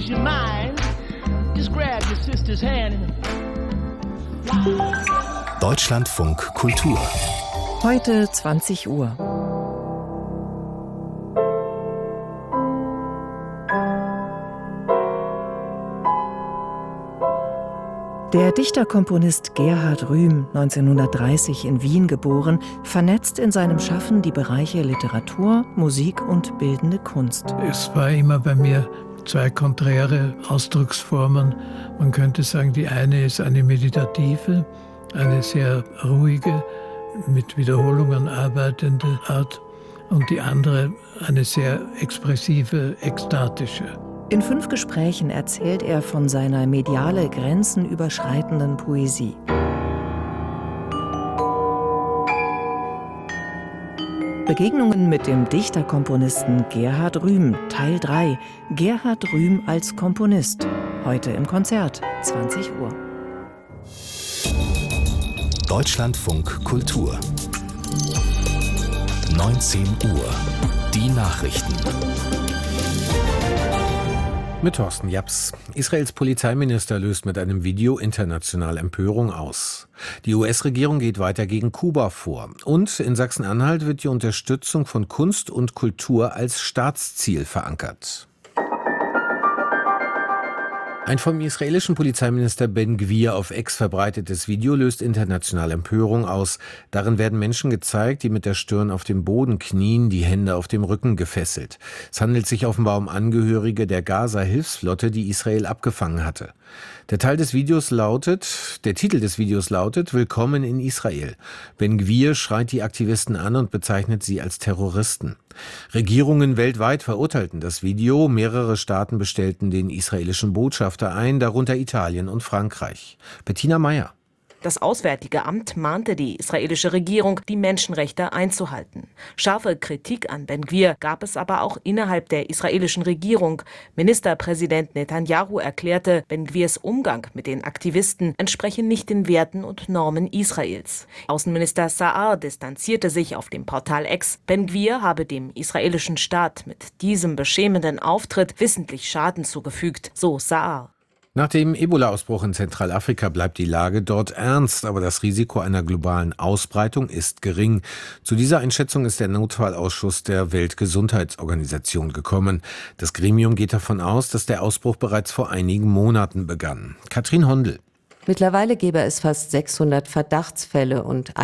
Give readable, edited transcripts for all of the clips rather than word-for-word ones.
lose your mind, just grab your sister's hand. Deutschlandfunk Kultur. Heute 20 Uhr. Der Dichter-Komponist Gerhard Rühm, 1930 in Wien geboren, vernetzt in seinem Schaffen die Bereiche Literatur, Musik und bildende Kunst. Es war immer bei mir zwei konträre Ausdrucksformen. Man könnte sagen, die eine ist eine meditative, eine sehr ruhige, mit Wiederholungen arbeitende Art und die andere eine sehr expressive, ekstatische. In 5 Gesprächen erzählt er von seiner mediale Grenzen überschreitenden Poesie. Begegnungen mit dem Dichterkomponisten Gerhard Rühm, Teil 3. Gerhard Rühm als Komponist. Heute im Konzert, 20 Uhr. Deutschlandfunk Kultur. 19 Uhr. Die Nachrichten. Mit Thorsten Japs. Israels Polizeiminister löst mit einem Video international Empörung aus. Die US-Regierung geht weiter gegen Kuba vor. Und in Sachsen-Anhalt wird die Unterstützung von Kunst und Kultur als Staatsziel verankert. Ein vom israelischen Polizeiminister Ben-Gvir auf X verbreitetes Video löst international Empörung aus. Darin werden Menschen gezeigt, die mit der Stirn auf dem Boden knien, die Hände auf dem Rücken gefesselt. Es handelt sich offenbar um Angehörige der Gaza-Hilfsflotte, die Israel abgefangen hatte. Der Titel des Videos lautet Willkommen in Israel. Ben-Gvir schreit die Aktivisten an und bezeichnet sie als Terroristen. Regierungen weltweit verurteilten das Video. Mehrere Staaten bestellten den israelischen Botschafter ein, darunter Italien und Frankreich. Bettina Meyer. Das Auswärtige Amt mahnte die israelische Regierung, die Menschenrechte einzuhalten. Scharfe Kritik an Ben-Gvir gab es aber auch innerhalb der israelischen Regierung. Ministerpräsident Netanyahu erklärte, Ben-Gvirs Umgang mit den Aktivisten entspreche nicht den Werten und Normen Israels. Außenminister Saar distanzierte sich auf dem Portal X. Ben-Gvir habe dem israelischen Staat mit diesem beschämenden Auftritt wissentlich Schaden zugefügt, so Saar. Nach dem Ebola-Ausbruch in Zentralafrika bleibt die Lage dort ernst, aber das Risiko einer globalen Ausbreitung ist gering. Zu dieser Einschätzung ist der Notfallausschuss der Weltgesundheitsorganisation gekommen. Das Gremium geht davon aus, dass der Ausbruch bereits vor einigen Monaten begann. Katrin Hondel. Mittlerweile gäbe es fast 600 Verdachtsfälle und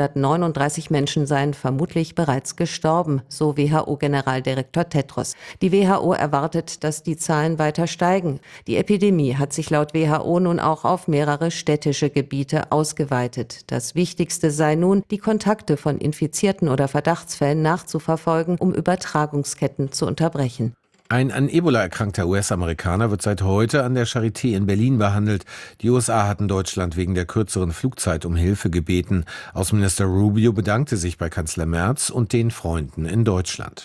139 Menschen seien vermutlich bereits gestorben, so WHO-Generaldirektor Tedros. Die WHO erwartet, dass die Zahlen weiter steigen. Die Epidemie hat sich laut WHO nun auch auf mehrere städtische Gebiete ausgeweitet. Das Wichtigste sei nun, die Kontakte von Infizierten oder Verdachtsfällen nachzuverfolgen, um Übertragungsketten zu unterbrechen. Ein an Ebola erkrankter US-Amerikaner wird seit heute an der Charité in Berlin behandelt. Die USA hatten Deutschland wegen der kürzeren Flugzeit um Hilfe gebeten. Außenminister Rubio bedankte sich bei Kanzler Merz und den Freunden in Deutschland.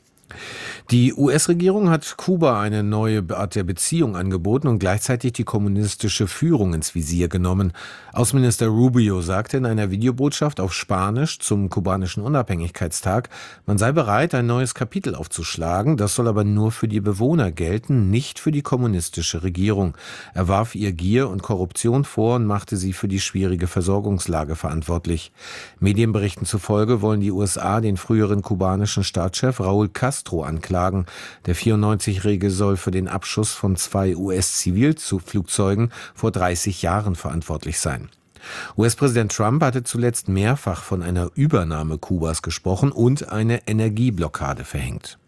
Die US-Regierung hat Kuba eine neue Art der Beziehung angeboten und gleichzeitig die kommunistische Führung ins Visier genommen. Außenminister Rubio sagte in einer Videobotschaft auf Spanisch zum kubanischen Unabhängigkeitstag, man sei bereit, ein neues Kapitel aufzuschlagen. Das soll aber nur für die Bewohner gelten, nicht für die kommunistische Regierung. Er warf ihr Gier und Korruption vor und machte sie für die schwierige Versorgungslage verantwortlich. Medienberichten zufolge wollen die USA den früheren kubanischen Staatschef Raúl Castro anklagen. Der 94-Jährige soll für den Abschuss von 2 US-Zivilflugzeugen vor 30 Jahren verantwortlich sein. US-Präsident Trump hatte zuletzt mehrfach von einer Übernahme Kubas gesprochen und eine Energieblockade verhängt.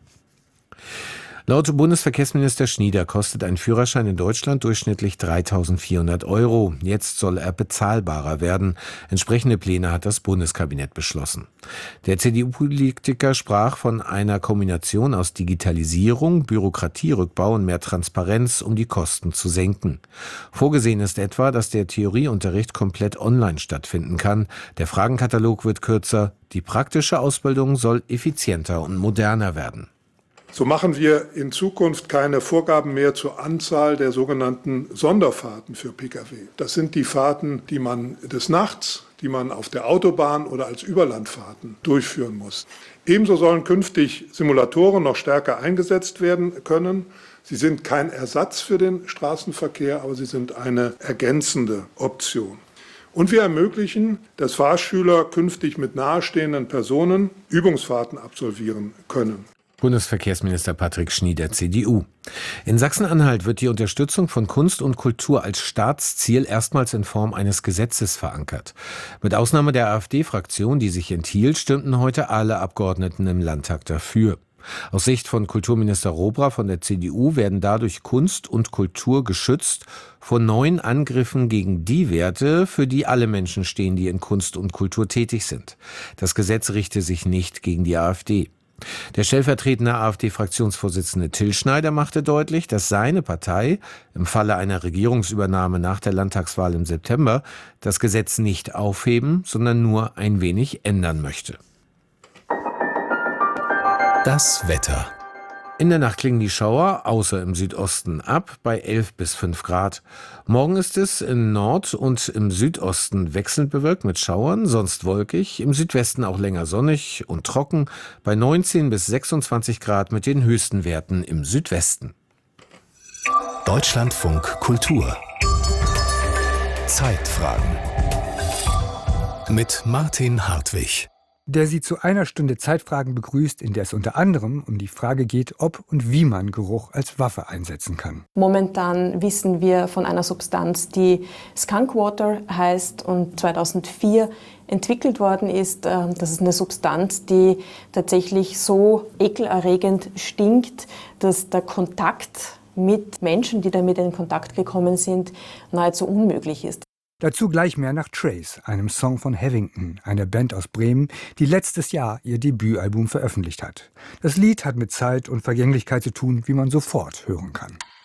Laut Bundesverkehrsminister Schnieder kostet ein Führerschein in Deutschland durchschnittlich 3.400 €. Jetzt soll er bezahlbarer werden. Entsprechende Pläne hat das Bundeskabinett beschlossen. Der CDU-Politiker sprach von einer Kombination aus Digitalisierung, Bürokratierückbau und mehr Transparenz, um die Kosten zu senken. Vorgesehen ist etwa, dass der Theorieunterricht komplett online stattfinden kann. Der Fragenkatalog wird kürzer. Die praktische Ausbildung soll effizienter und moderner werden. So machen wir in Zukunft keine Vorgaben mehr zur Anzahl der sogenannten Sonderfahrten für Pkw. Das sind die Fahrten, die man des Nachts, die man auf der Autobahn oder als Überlandfahrten durchführen muss. Ebenso sollen künftig Simulatoren noch stärker eingesetzt werden können. Sie sind kein Ersatz für den Straßenverkehr, aber sie sind eine ergänzende Option. Und wir ermöglichen, dass Fahrschüler künftig mit nahestehenden Personen Übungsfahrten absolvieren können. Bundesverkehrsminister Patrick Schnie der CDU. In Sachsen-Anhalt wird die Unterstützung von Kunst und Kultur als Staatsziel erstmals in Form eines Gesetzes verankert. Mit Ausnahme der AfD-Fraktion, die sich enthielt, stimmten heute alle Abgeordneten im Landtag dafür. Aus Sicht von Kulturminister Robra von der CDU werden dadurch Kunst und Kultur geschützt vor neuen Angriffen gegen die Werte, für die alle Menschen stehen, die in Kunst und Kultur tätig sind. Das Gesetz richte sich nicht gegen die AfD. Der stellvertretende AfD-Fraktionsvorsitzende Till Schneider machte deutlich, dass seine Partei im Falle einer Regierungsübernahme nach der Landtagswahl im September das Gesetz nicht aufheben, sondern nur ein wenig ändern möchte. Das Wetter. In der Nacht klingen die Schauer, außer im Südosten, ab bei 11 bis 5 Grad. Morgen ist es in Nord- und im Südosten wechselnd bewölkt mit Schauern, sonst wolkig, im Südwesten auch länger sonnig und trocken, bei 19 bis 26 Grad mit den höchsten Werten im Südwesten. Deutschlandfunk Kultur. Zeitfragen. Mit Martin Hartwig. Der Sie zu einer Stunde Zeitfragen begrüßt, in der es unter anderem um die Frage geht, ob und wie man Geruch als Waffe einsetzen kann. Momentan wissen wir von einer Substanz, die Skunkwater heißt und 2004 entwickelt worden ist. Das ist eine Substanz, die tatsächlich so ekelerregend stinkt, dass der Kontakt mit Menschen, die damit in Kontakt gekommen sind, nahezu unmöglich ist. Dazu gleich mehr nach Trace, einem Song von Havington, einer Band aus Bremen, die letztes Jahr ihr Debütalbum veröffentlicht hat. Das Lied hat mit Zeit und Vergänglichkeit zu tun, wie man sofort hören kann.